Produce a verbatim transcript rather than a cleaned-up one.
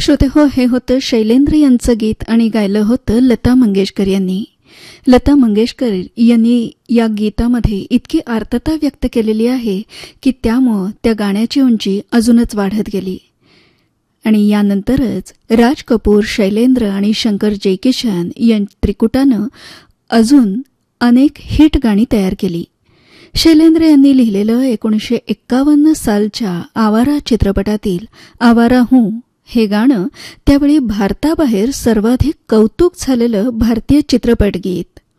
श्रोते हो, हे होतं शैलेंद्र यांचं गीत आणि गायलं होतं लता मंगेशकर यांनी. लता मंगेशकर यांनी या गीतामध्ये इतकी आर्तता व्यक्त केलेली आहे की त्यामुळं त्या गाण्याची उंची अजूनच वाढत गेली. आणि यानंतरच राज कपूर, शैलेंद्र आणि शंकर जयकिशन या त्रिकुटानं अजून अनेक हिट गाणी तयार केली. शैलेंद्र यांनी लिहिलेलं एकोणीसशे एक्कावन्न सालच्या आवारा चित्रपटातील आवारा हूं हे गाणं त्यावेळी भारताबाहेर सर्वाधिक कौतुक झालेलं भारतीय चित्रपट गीत.